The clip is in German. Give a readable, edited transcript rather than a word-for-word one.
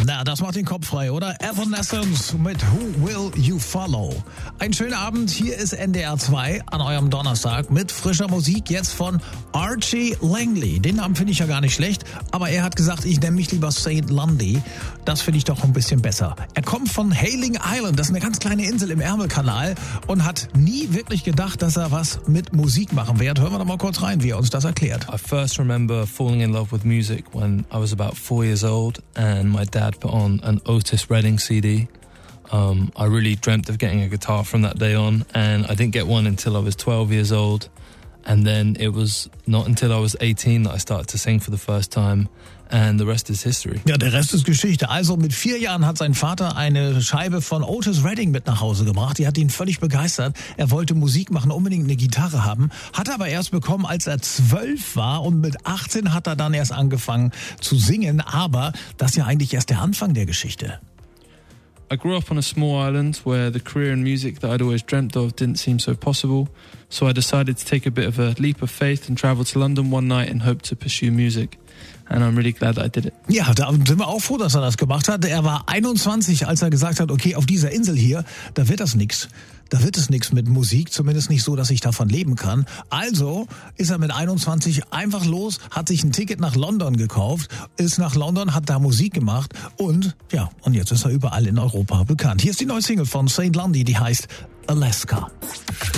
Na, das macht den Kopf frei, oder? Evanescence mit Who Will You Follow? Ein schöner Abend, hier ist NDR 2 an eurem Donnerstag mit frischer Musik jetzt von Archie Langley. Den Namen finde ich ja gar nicht schlecht, aber er hat gesagt, ich nenne mich lieber St. Lundy. Das finde ich doch ein bisschen besser. Er kommt von Hayling Island, das ist eine ganz kleine Insel im Ärmelkanal und hat nie wirklich gedacht, dass er was mit Musik machen wird. Hören wir doch mal kurz rein, wie er uns das erklärt. I first remember falling in love with music when I was about 4 years old and my dad put on an Otis Redding CD. I really dreamt of getting a guitar from that day on, and I didn't get one until I was 12 years old. And then it was not until I was 18 that I started to sing for the first time. And the rest is history. Ja, der Rest ist Geschichte. Also mit 4 Jahren hat sein Vater eine Scheibe von Otis Redding mit nach Hause gebracht. Die hat ihn völlig begeistert. Er wollte Musik machen, unbedingt eine Gitarre haben. Hat aber erst bekommen, als er 12 war. Und mit 18 hat er dann erst angefangen zu singen. Aber das ist ja eigentlich erst der Anfang der Geschichte. I grew up on a small island where the career in music that I'd always dreamt of didn't seem so possible. So I decided to take a bit of a leap of faith and travel to London one night in hope to pursue music. And I'm really glad that I did it. Ja, da sind wir auch froh, dass er das gemacht hat. Er war 21, als er gesagt hat, okay, auf dieser Insel hier, da wird das nix. Da wird es nichts mit Musik, zumindest nicht so, dass ich davon leben kann. Also ist er mit 21 einfach los, hat sich ein Ticket nach London gekauft, ist nach London, hat da Musik gemacht und ja, und jetzt ist er überall in Europa bekannt. Hier ist die neue Single von St. Lundy, die heißt Alaska.